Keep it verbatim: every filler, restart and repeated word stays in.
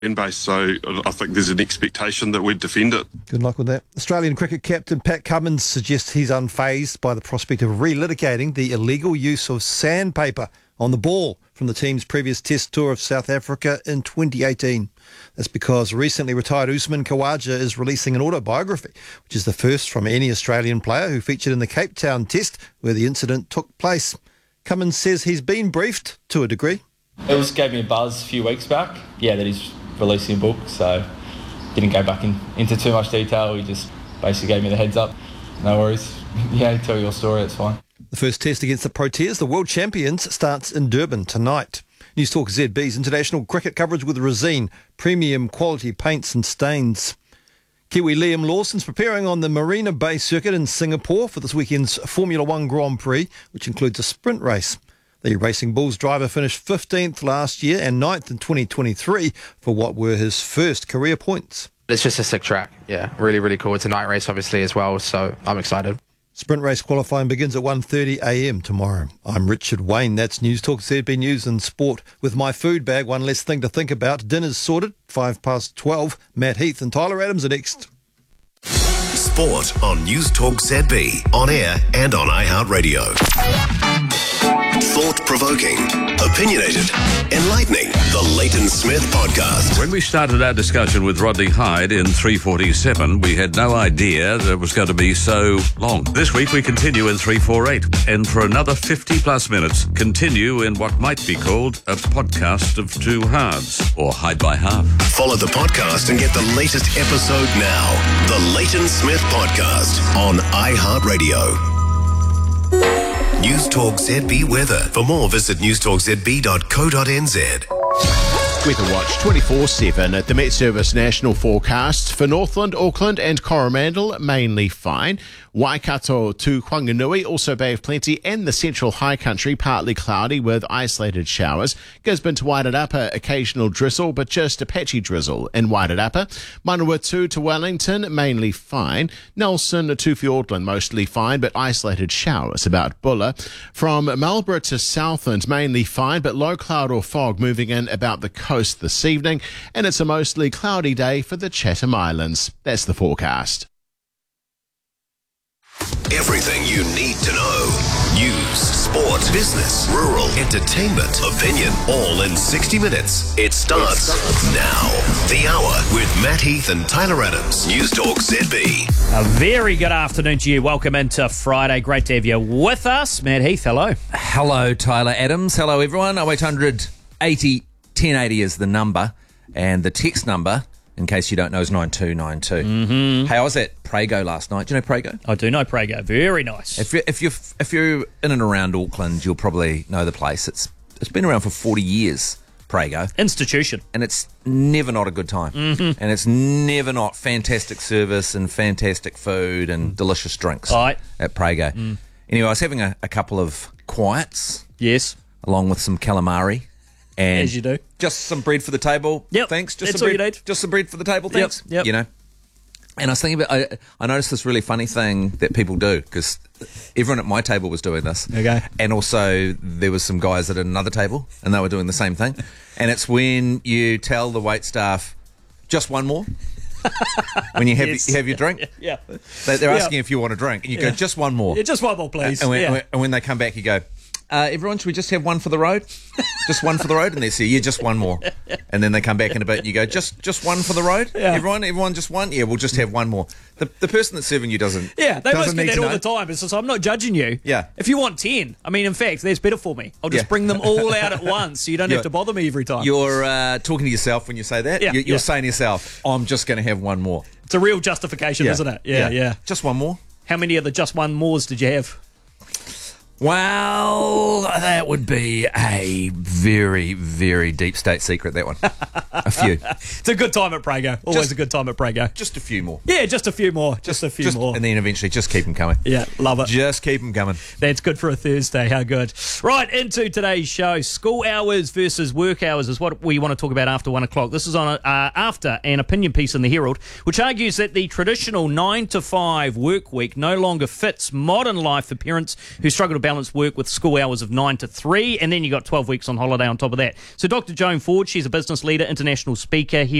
base, so I think there's an expectation that we'd defend it. Good luck with that. Australian cricket captain Pat Cummins suggests he's unfazed by the prospect of relitigating the illegal use of sandpaper on the ball from the team's previous test tour of South Africa in twenty eighteen. That's because recently retired Usman Khawaja is releasing an autobiography, which is the first from any Australian player who featured in the Cape Town test where the incident took place. Cummins says he's been briefed to a degree. It was gave me a buzz a few weeks back, yeah, that he's releasing a book, so didn't go back in, into too much detail. He just basically gave me the heads up. No worries. Yeah, tell your story, it's fine. The first test against the Proteas, the world champions, starts in Durban tonight. News Talk Z B's international cricket coverage with Resene, premium quality paints and stains. Kiwi Liam Lawson's preparing on the Marina Bay circuit in Singapore for this weekend's Formula One Grand Prix, which includes a sprint race. The Racing Bulls driver finished fifteenth last year and ninth in twenty twenty-three for what were his first career points. It's just a sick track. Yeah, really, really cool. It's a night race, obviously, as well, so I'm excited. Sprint race qualifying begins at one thirty a m tomorrow. I'm Richard Wayne. That's News Talk Z B News and Sport. With my food bag, one less thing to think about. Dinner's sorted. Five past twelve. Matt Heath and Tyler Adams are next. Sport on News Talk Z B, on air and on iHeartRadio. Thought-provoking, opinionated, enlightening. The Leighton Smith Podcast. When we started our discussion with Rodney Hyde in three forty-seven, we had no idea that it was going to be so long. This week we continue in three forty-eight, and for another fifty plus minutes, continue in what might be called a podcast of two halves, or Hyde by half. Follow the podcast and get the latest episode now. The Leighton Smith Podcast on iHeartRadio. News Talk Z B weather. For more, visit news talk z b dot co dot n z. Weather Watch twenty-four seven at the Met Service National Forecasts for Northland, Auckland and Coromandel, mainly fine. Waikato to Whanganui, also Bay of Plenty, and the central high country, partly cloudy with isolated showers. Gisborne to Wairarapa, occasional drizzle, but just a patchy drizzle in Wairarapa. Manawatu to Wellington, mainly fine. Nelson to Fiordland, mostly fine, but isolated showers about Bulla. From Marlborough to Southland, mainly fine, but low cloud or fog moving in about the coast this evening. And it's a mostly cloudy day for the Chatham Islands. That's the forecast. Everything you need to know. News, sport, business, rural, entertainment, opinion, all in sixty minutes. It starts, it starts now. The Hour with Matt Heath and Tyler Adams. News Talk Z B. A very good afternoon to you. Welcome into Friday. Great to have you with us. Matt Heath, hello. Hello, Tyler Adams. Hello, everyone. oh eight hundred eighty ten eighty is the number, and the text number, in case you don't know, is nine two nine two. Mm-hmm. Hey, I was at Prego last night. Do you know Prego? I do know Prego. Very nice. If you're, if you're, if you're in and around Auckland, you'll probably know the place. It's It's been around for forty years, Prego. Institution. And it's never not a good time. Mm-hmm. And it's never not fantastic service and fantastic food and delicious drinks Right. at Prego. Mm. Anyway, I was having a, a couple of quiets. Yes. Along with some calamari. And as you do. Just some bread for the table. Yep. Thanks. Just That's some all bread, you need. Just some bread for the table. Thanks. Yep. Yep. You know. And I was thinking about, I, I noticed this really funny thing that people do, because everyone at my table was doing this. Okay. And also there was some guys at another table and they were doing the same thing. And it's when you tell the wait staff, just one more. When you have, Yes. you have your drink. Yeah. They, they're Yeah. asking if you want a drink. And you Yeah. go, just one more. Yeah, just one more, please. And when, yeah. and when they come back, you go, uh, everyone, should we just have one for the road? Just one for the road? And they say, yeah, just one more. And then they come back in a bit and you go, just just one for the road? Yeah. Everyone, everyone just one? Yeah, we'll just have one more. The the person that's serving you doesn't Yeah, they must doesn't get need that to all know. the time. It's just, I'm not judging you. Yeah. If you want ten, I mean, in fact, that's better for me. I'll just Yeah. bring them all out at once so you don't You're- have to bother me every time. You're uh, talking to yourself when you say that. Yeah, You're, you're yeah. saying to yourself, I'm just going to have one more. It's a real justification, Yeah. isn't it? Yeah, yeah, Just one more. How many of the just one mores did you have? Well, that would be a very, very deep state secret, that one. A few. It's a good time at Prego. Always Just- a good time at Prego. Just a few more. Yeah, just a few more. Just, a few Just- more. And then eventually just keep them coming. Yeah, love it. Just keep them coming. That's good for a Thursday. How good. Right, into today's show. School hours versus work hours is what we want to talk about after one o'clock. This is on a, uh, after an opinion piece in the Herald, which argues that the traditional nine to five work week no longer fits modern life for parents who struggle to balance balance work with school hours of nine to three, and then you got twelve weeks on holiday on top of that. So Doctor Joan Ford, she's a business leader, international speaker here